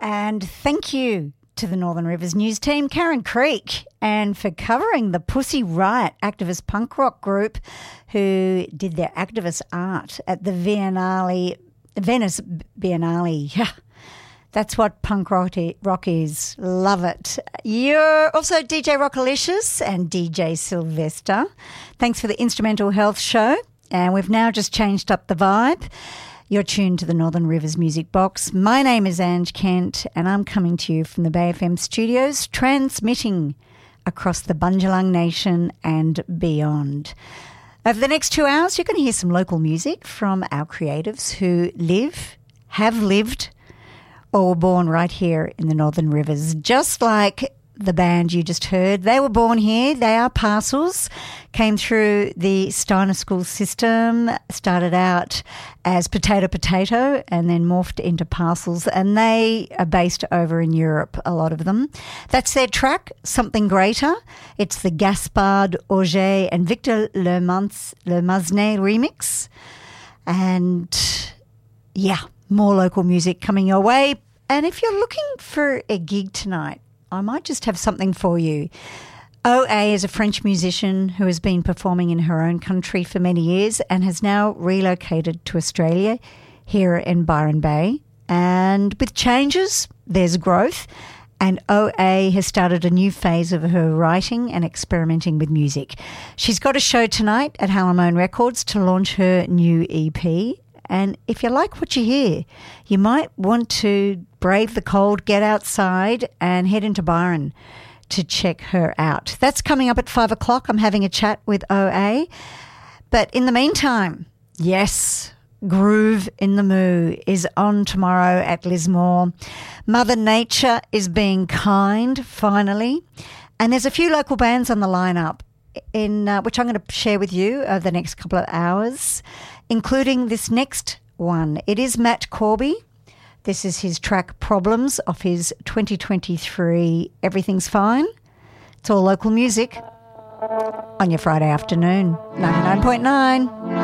And thank you to the Northern Rivers News team, Karen Creek, and for covering the Pussy Riot activist punk rock group who did their activist art at the Venice Biennale. Yeah, that's what punk rock is. Love it. You're also DJ Rockalicious and DJ Sylvester. Thanks for the Instrumental Health Show. And we've now just changed up the vibe. You're tuned to the Northern Rivers Music Box. My name is Ange Kent and I'm coming to you from the Bay FM studios, transmitting across the Bundjalung Nation and beyond. Over the next 2 hours, you're going to hear some local music from our creatives who have lived, or were born right here in the Northern Rivers, just like the band you just heard. They were born here. They are Parcels, came through the Steiner School system, started out as Potato and then morphed into Parcels, and they are based over in Europe, a lot of them. That's their track, Something Greater. It's the Gaspard Auger and Victor Lemazne remix. And yeah, more local music coming your way. And if you're looking for a gig tonight, I might just have something for you. OA is a French musician who has been performing in her own country for many years and has now relocated to Australia here in Byron Bay. And with changes, there's growth. And OA has started a new phase of her writing and experimenting with music. She's got a show tonight at Halamone Records to launch her new EP. And if you like what you hear, you might want to brave the cold, get outside and head into Byron to check her out. That's coming up at 5 o'clock. I'm having a chat with OA. But in the meantime, yes, Groove in the Moo is on tomorrow at Lismore. Mother Nature is being kind, finally. And there's a few local bands on the lineup, which I'm going to share with you over the next couple of hours, including this next one. It is Matt Corby. This is his track Problems off his 2023 Everything's Fine. It's all local music on your Friday afternoon. 99.9.